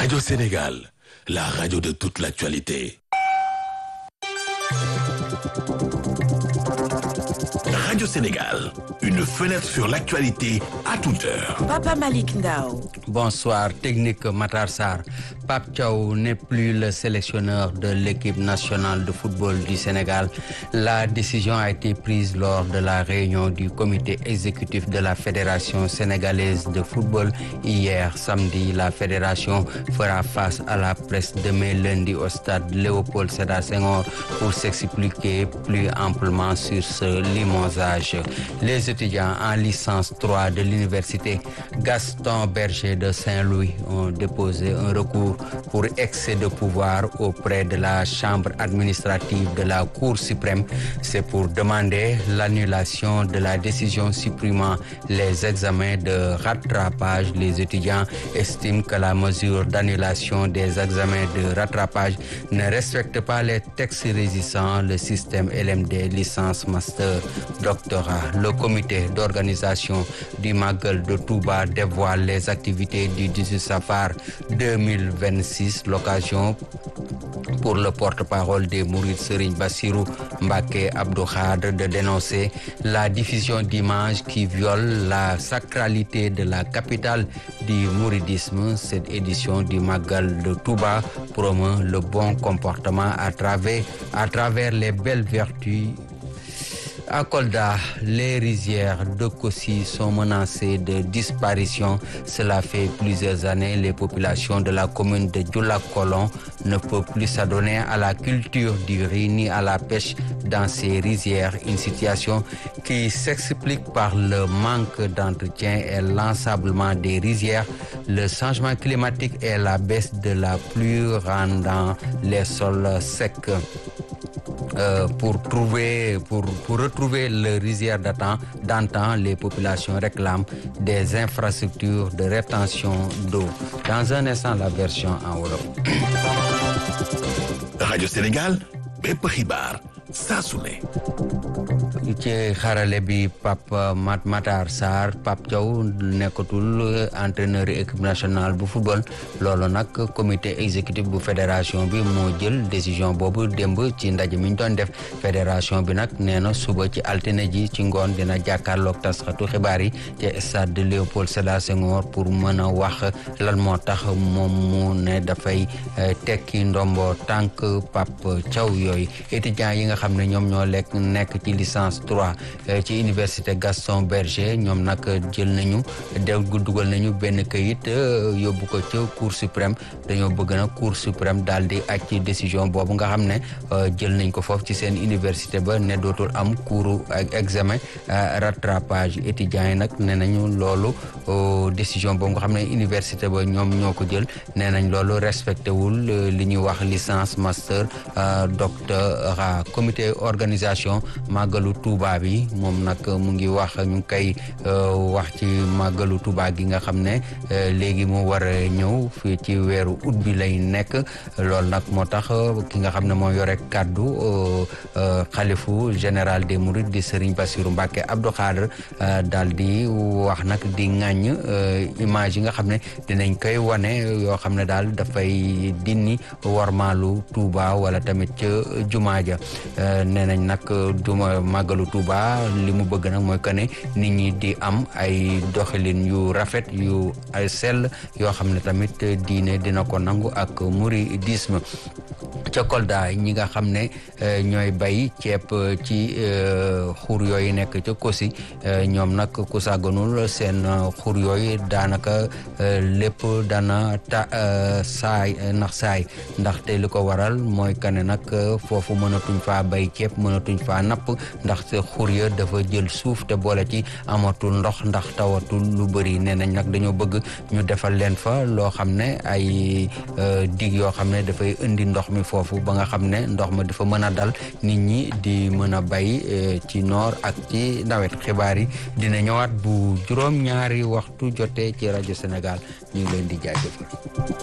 Radio Sénégal, la radio de toute l'actualité. Radio Sénégal, une fenêtre sur l'actualité à toute heure. Papa Malick Ndao. Bonsoir, technique Matar Sarr. Pape Thiaw n'est plus le sélectionneur de l'équipe nationale de football du Sénégal. La décision a été prise lors de la réunion du comité exécutif de la Fédération sénégalaise de football hier samedi. La fédération fera face à la presse demain lundi au stade Léopold Sédar Senghor pour s'expliquer plus amplement sur ce limogeage. Les étudiants en licence 3 de l'université Gaston Berger de Saint-Louis ont déposé un recours pour excès de pouvoir auprès de la chambre administrative de la Cour suprême. C'est pour demander l'annulation de la décision supprimant les examens de rattrapage. Les étudiants estiment que la mesure d'annulation des examens de rattrapage ne respecte pas les textes régissant le système LMD, licence, master, doctorat. Le comité d'organisation du Magal de Touba dévoile les activités du 18 Safar 2026, l'occasion pour le porte-parole des Mourides Serigne Bassirou Mbacké Abdou Khadre de dénoncer la diffusion d'images qui violent la sacralité de la capitale du mouridisme. Cette édition du Magal de Touba promeut le bon comportement à travers les belles vertus. À Kolda, les rizières de Kossi sont menacées de disparition. Cela fait plusieurs années. Les populations de la commune de Dioula-Kolon ne peuvent plus s'adonner à la culture du riz ni à la pêche dans ces rizières. Une situation qui s'explique par le manque d'entretien et l'ensablement des rizières, le changement climatique et la baisse de la pluie rendant les sols secs. Pour retrouver le rizière d'antan, les populations réclament des infrastructures de rétention d'eau. Dans un instant, la version en wolof. Radio Sénégal, bépp xibaar saa su ne. ci xarale bi Pape Matar Sarr. Pape Thiaw nekkatul entraîneur équipe nationale bu football. loolu nag comité exécutif bu fédération bi moo jël décision boobu démb ci ndaje mi ñu doon def. fédération bi nag nee na suba ci altine ji ci ngoon dina jàkkaarloog taskatu xibaar yi ci stade de Léopold Sédar Senghor pour mën a wax lan moo tax moom mu ne dafay tekki ndombo tànk Pape Thiaw yooyu. étudiants yi nga xam ne ñoom ñoo nekk ci licence 3 ci université Gaston Berger ñoom nag jël nañu dugal nañu benn kayit yóbbu ko ca cour suprême. dañoo bëgg na cour suprême daal di aj ci décision boobu nga xam ne jël nañ ko foofu ci seen université ba ne dootul am cours ak examen rattrapage. étudiants yi nag nee nañu loolu décision boobu nga xam ne université ba ñoom ñoo ko jël nee nañ loolu respecté wul li ñuy wax licence, master, doctorat. comité organisation màggalu Touba bi moom nag mu ngi wax ñu ngi koy wax ci màggalu Touba gi nga xam ne léegi mu war a ñëw fii ci weeru août bi lay nekk. loolu nag moo tax ki nga xam ne moo yore kàddu xalifu général des Mourides di Serigne Bassirou Mbacké Abdou Khadre daal di wax nag di ŋàññ image yi nga xam ne dinañ koy wane yoo xam ne daal dafay dinni warmaalu Touba wala tamit ca jumaa ja. nee nañ nag màggalu Touba li mu bëgg nag mooy que ne nit ñi di am ay doxalin yu rafet yu ay sell yoo xam ne tamit diine dina ko nangu ak mouridisme. ca Kolda ñi nga xam ne ñooy bay ceeb ci xur yooyu nekk ca Kossi ñoom nag ku sàgganul seen xur yooyu daanaka lépp dana saay ndaxte li ko waral mooy que ne nag foofu mënatuñ faa bay ceeb mënatuñ faa napp ndaxte xur ya dafa jël suuf te boole ci amatul ndox ndax tawatul lu bëri. nee nañ nag dañoo bëgg ñu defal leen fa loo xam ne ay dig yoo xam ne dafay indi ndox mi foofu ba nga xam ne ndox ma dafa mën a dal nit ñi di mën a bay ci noor ak ci nawet. xibaar yi dina ñëwaat bu juróom-ñaari waxtu jotee ci rajo Sénégal ñu ngi leen di jaajëfal.